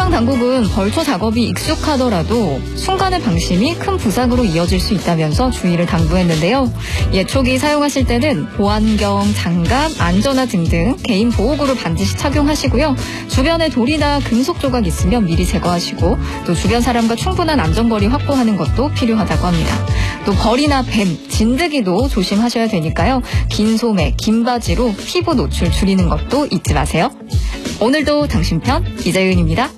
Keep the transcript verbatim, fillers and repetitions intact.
해당 당국은 벌초 작업이 익숙하더라도 순간의 방심이 큰 부상으로 이어질 수 있다면서 주의를 당부했는데요. 예초기 사용하실 때는 보안경, 장갑, 안전화 등등 개인 보호구를 반드시 착용하시고요. 주변에 돌이나 금속 조각 있으면 미리 제거하시고 또 주변 사람과 충분한 안전거리 확보하는 것도 필요하다고 합니다. 또 벌이나 뱀, 진드기도 조심하셔야 되니까요. 긴 소매, 긴 바지로 피부 노출 줄이는 것도 잊지 마세요. 오늘도 당신 편 이재윤입니다.